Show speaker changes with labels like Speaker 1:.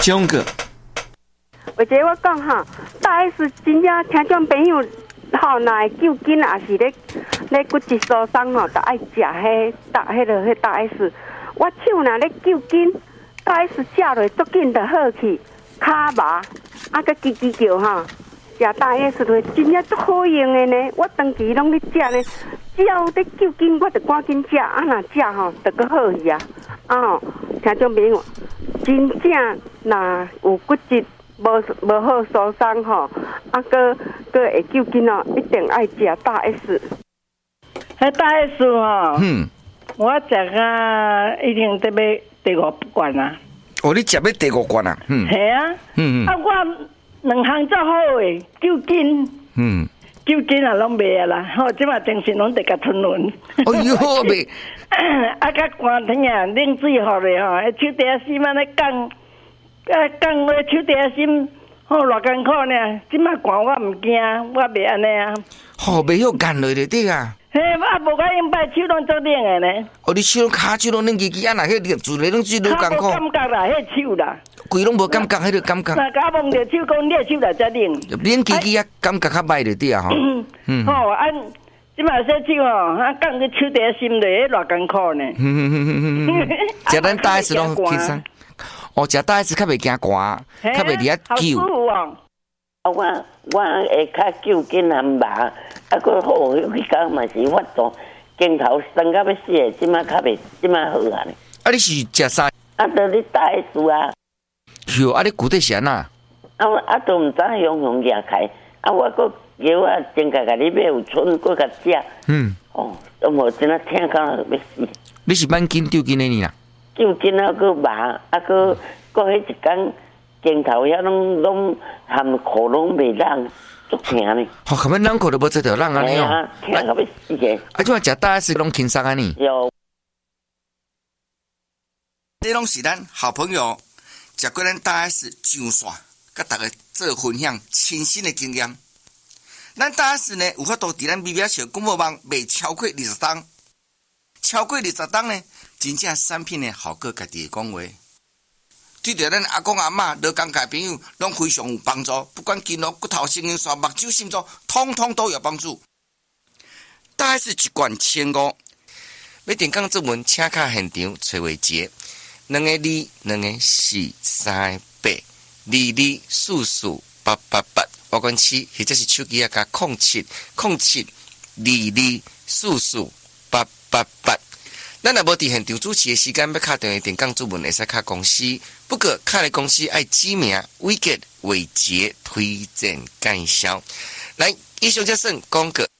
Speaker 1: 钟哥，
Speaker 2: 或者我讲哈，大 S 真正听众朋友吼，若会救筋也是咧骨质疏松吼，就爱食迄大 S。我手若咧救筋，大 S 食落足紧就好去，骹麻啊个叽叽叫吼，食大 S 落真正足好用的呢。我长期拢咧食呢，只要咧救筋，我就赶紧食，啊若食吼就搁好去啊。啊吼，听众朋友，真正若有骨质无好疏松吼，啊个会救筋哦，一定爱食大 S。
Speaker 3: 迄大 S 吼，我食啊，已经得要第5罐啊。
Speaker 1: 哦，你食要第5罐啊？
Speaker 3: 系啊，啊我2项足好诶，救筋，救筋啊拢袂啊啦，吼，即马精神拢得甲吞轮。
Speaker 1: 哎呦，袂，
Speaker 3: 啊甲寒天啊，冷水好咧吼，手底下心安尼降，降咧手底下心。好偌艰苦呢，即摆寒我毋惊，我袂安尼啊。
Speaker 1: 吼，袂晓干落就对啊。
Speaker 3: 嘿，我无甲用摆手拢做冷诶呢。
Speaker 1: 哦，你手骹手拢冷叽叽，啊，若迄自然拢水都艰苦。
Speaker 3: 感觉啦，迄手啦。
Speaker 1: 规拢无感觉，迄个感觉。
Speaker 3: 那甲摸着手讲，你诶手来才冷。
Speaker 1: 冷叽叽啊，感觉较歹就对啊吼。
Speaker 3: 吼，啊，即摆说手吼，啊，降去手底下心里，迄偌艰苦呢。
Speaker 1: 食咱大 S 拢轻松。哦，食大 S 较袂惊寒，较袂伫遐救。
Speaker 4: 我会较救筋和麻，啊个好，迄工嘛是法度，肩头酸到要死的，即摆较袂，即摆好啊咧。
Speaker 1: 啊，你是食啥？
Speaker 4: 啊，都你大 S 啊。
Speaker 1: 哟，啊，你具体是安那？
Speaker 4: 都毋知用牙开，啊，我个叫我真甲你买有剩，搁甲食。哦，都无真啊，听到要死。
Speaker 1: 你是慢筋丢筋的呢？
Speaker 4: 救筋啊，个麻，啊个迄一工肩头遐拢含喉咙袂冷，足疼呢。
Speaker 1: 好，根本人口都无这条人安尼哦。
Speaker 4: 听到要死个。
Speaker 1: 啊，即话食大 S 拢轻松安尼。
Speaker 4: 有。
Speaker 1: 这拢是咱好朋友食过咱大 S 上线，甲大家做分享亲身的经验。咱大 S 呢有法度伫咱微微小广播网卖超过20档，超过20档呢，真正产品呢好过家己讲话。对着咱阿公阿嬷、老公家朋友，拢非常有帮助。不管筋络、骨头、神经线、目睭、心脏，通通都有帮助。大 S 一罐1500，要电讲作文，请卡现场找话节，2个2，2个4，3个8，22448888，我管7，或者是手机啊加070722448888。咱若无伫现场主持的时间，要敲电话电讲作文，会使敲公司。不过，敲的公司爱指名、伟杰、伟杰推荐介绍。来，以上这算广告。